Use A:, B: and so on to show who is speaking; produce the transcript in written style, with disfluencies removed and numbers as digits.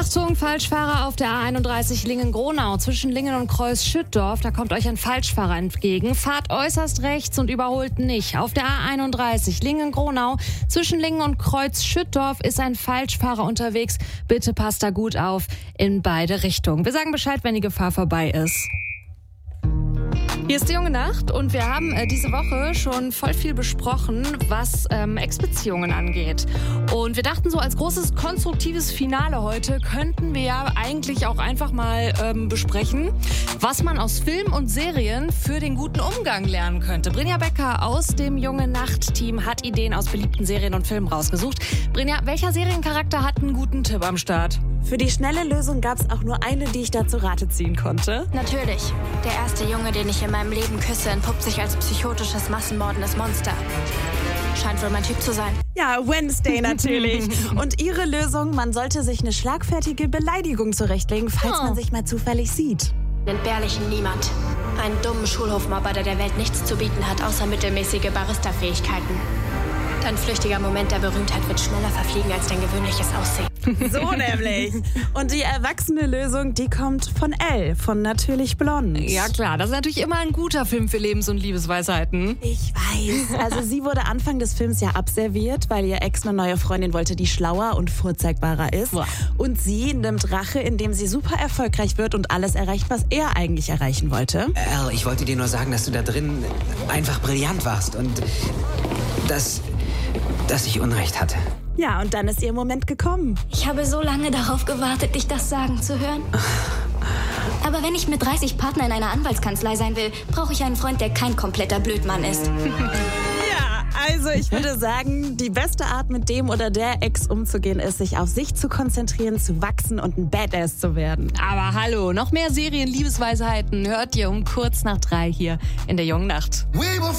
A: Achtung, Falschfahrer auf der A31 Lingen-Gronau zwischen Lingen und Kreuz-Schüttdorf. Da kommt euch ein Falschfahrer entgegen. Fahrt äußerst rechts und überholt nicht. Auf der A31 Lingen-Gronau zwischen Lingen und Kreuz-Schüttdorf ist ein Falschfahrer unterwegs. Bitte passt da gut auf in beide Richtungen. Wir sagen Bescheid, wenn die Gefahr vorbei ist. Hier ist die junge Nacht und wir haben diese Woche schon voll viel besprochen, was Ex-Beziehungen angeht. Und wir dachten so, als großes konstruktives Finale heute könnten wir ja eigentlich auch einfach mal besprechen, was man aus Film und Serien für den guten Umgang lernen könnte. Brinja Becker aus dem junge Nacht-Team hat Ideen aus beliebten Serien und Filmen rausgesucht. Brinja, welcher Seriencharakter hat einen guten Tipp am Start?
B: Für die schnelle Lösung gab es auch nur eine, die ich da zu Rate ziehen konnte.
C: Natürlich. Der erste Junge, den ich in meinem Leben küsse, entpuppt sich als psychotisches, massenmordendes Monster. Scheint wohl mein Typ zu sein.
B: Ja, Wednesday natürlich. Und ihre Lösung, man sollte sich eine schlagfertige Beleidigung zurechtlegen, falls man sich mal zufällig sieht.
C: Entbehrlichen Niemand. Einen dummen Schulhofmobber, der Welt nichts zu bieten hat, außer mittelmäßige Barista-Fähigkeiten. Dein flüchtiger Moment der Berühmtheit wird schneller verfliegen als dein gewöhnliches Aussehen.
B: So nämlich. Und die erwachsene Lösung, die kommt von Elle, von Natürlich Blond.
A: Ja klar, das ist natürlich immer ein guter Film für Lebens- und Liebesweisheiten.
B: Ich weiß. Also sie wurde Anfang des Films ja abserviert, weil ihr Ex eine neue Freundin wollte, die schlauer und vorzeigbarer ist.
A: Boah.
B: Und sie nimmt Rache, indem sie super erfolgreich wird und alles erreicht, was er eigentlich erreichen wollte.
D: Elle, ich wollte dir nur sagen, dass du da drin einfach brillant warst und dass ich Unrecht hatte.
B: Ja, und dann ist ihr Moment gekommen.
C: Ich habe so lange darauf gewartet, dich das sagen zu hören. Aber wenn ich mit 30 Partner in einer Anwaltskanzlei sein will, brauche ich einen Freund, der kein kompletter Blödmann ist.
B: Ja, also ich würde sagen, die beste Art, mit dem oder der Ex umzugehen, ist, sich auf sich zu konzentrieren, zu wachsen und ein Badass zu werden.
A: Aber hallo, noch mehr Serien-Liebesweisheiten hört ihr um kurz nach 3 hier in der jungen Nacht.